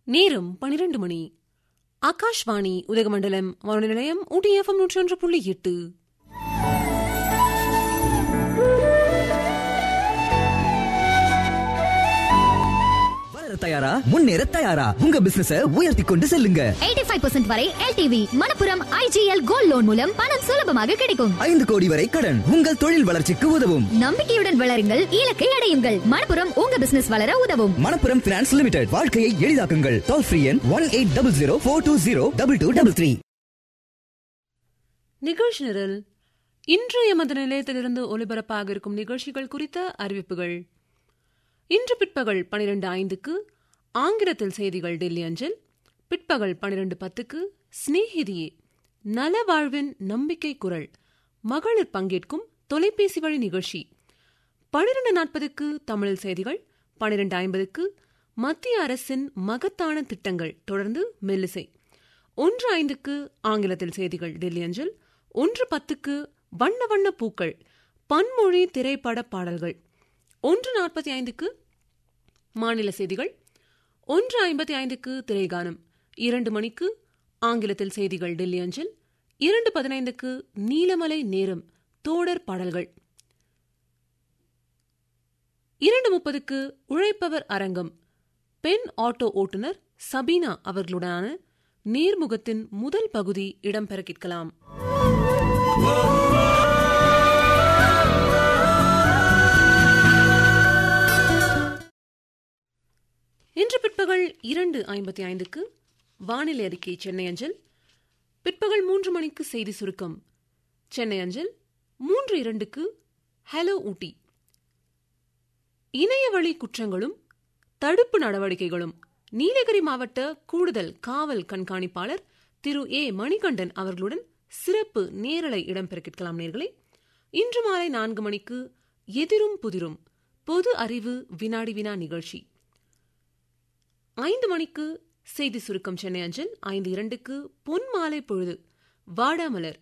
நேரம் 12 மணி. ஆகாஷ்வாணி உதகமண்டலம் வானொலி நிலையம் ஊட்டி FM 101.8. தயாரா முன்னேற தயாரா உங்க பிசினஸ உயர்த்தி கொண்டு செல்லுங்க. 85% வரை LTV Manappuram IGL gold loan மூலம் பணம் சுலபமாக கிடைக்கும். 5 கோடி வரை கடன் உங்கள் தொழில் வளர்ச்சிக்கு உதவும். நம்பிக்கையுடன் வளருங்கள், இலக்கை அடையுங்கள். மணப்புரம் உங்க பிசினஸ் வளர உதவும். மணப்புரம் பினான்ஸ் லிமிடெட், வாழ்க்கையை எளிதாக்குங்கள். டோல் ஃப்ரீ எண் 180042022233. நிகழ்ச்சி நிரல். இன்று எமது நிலையத்திலிருந்து ஒலிபரப்பாக இருக்கும் நிகழ்ச்சிகள் குறித்த அறிவிப்புகள். இன்று பிற்பகல் 12:05 ஆங்கிலத்தில் செய்திகள் டெல்லி அஞ்சல். பிற்பகல் 12:10 ஸ்நேகிதியே நல வாழ்வின் நம்பிக்கை குரல் மகளிர் பங்கேற்கும் தொலைபேசி வழி நிகழ்ச்சி. 12:40 தமிழில் செய்திகள். 12:50 மத்திய அரசின் மகத்தான திட்டங்கள் தொடர்ந்து மெல்லிசை. 1:05 ஆங்கிலத்தில் செய்திகள் டெல்லி அஞ்சல். 1:10 வண்ண வண்ண பூக்கள் பன்மொழி திரைப்பட பாடல்கள். 1:45 மாநில செய்திகள். 1:55 திரைகானம். 2 மணிக்கு ஆங்கிலத்தில் செய்திகள் டெல்லி அஞ்சல். 2:15 நீலமலை நேரம் தோடர் பாடல்கள். 2:30 உழைப்பவர் அரங்கம். பெண் ஆட்டோ ஓட்டுநர் சபீனா அவர்களுடனான நேர்முகத்தின் முதல் பகுதி இடம்பெற கேட்கலாம். இன்று பிற்பகல் 2:55 வானிலை அறிக்கை சென்னை அஞ்சல். பிற்பகல் 3 மணிக்கு செய்தி சுருக்கம் சென்னை அஞ்சல். 3:02 ஹலோ ஊட்டி. இணையவழி குற்றங்களும் தடுப்பு நடவடிக்கைகளும் நீலகிரி மாவட்ட கூடுதல் காவல் கண்காணிப்பாளர் திரு A மணிகண்டன் அவர்களுடன் சிறப்பு நேரலை இடம்பெற கேட்கலாம் நேர்களே. இன்று மாலை 4 மணிக்கு எதிரும் புதிரும் பொது அறிவு வினாடி வினா நிகழ்ச்சி. 5 மணிக்கு செய்தி சுருக்கம் சென்னை அஞ்சல். 5:02 பொன் மாலை பொழுது வாடாமலர்.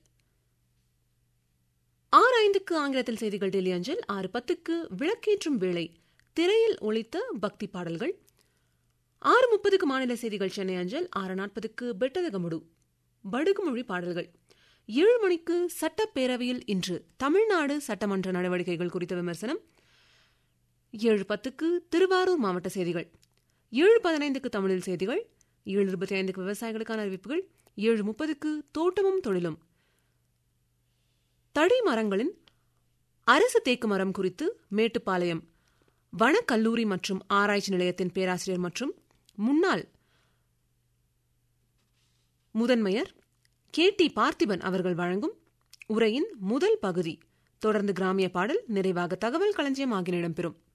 6:05 ஆங்கிலத்தில் செய்திகள் டெல்லி அஞ்சல். 6:10 விளக்கேற்றும் வேளை திரையில் ஒலித்த பக்தி பாடல்கள். 6:30 மாநில செய்திகள் சென்னை அஞ்சல். 6:40 பெட்டதகமுடு படுகுமொழி பாடல்கள். 7 மணிக்கு சட்டப்பேரவையில் இன்று தமிழ்நாடு சட்டமன்ற நடவடிக்கைகள் குறித்த விமர்சனம். 7:10 திருவாரூர் மாவட்ட செய்திகள். 7:15 தமிழில் செய்திகள். 7:25 விவசாயிகளுக்கான அறிவிப்புகள். 7:30 தோட்டமும் தொழிலும். தடி மரங்களின் அரசு தேக்கு மரம் குறித்து மேட்டுப்பாளையம் வனக்கல்லூரி மற்றும் ஆராய்ச்சி நிலையத்தின் பேராசிரியர் மற்றும் முன்னாள் முதன்மையர் KT பார்த்திபன் அவர்கள் வழங்கும் உரையின் முதல் பகுதி. தொடர்ந்து கிராமிய பாடல், நிறைவாக தகவல் களஞ்சியம் ஆகிய இடம்பெறும்.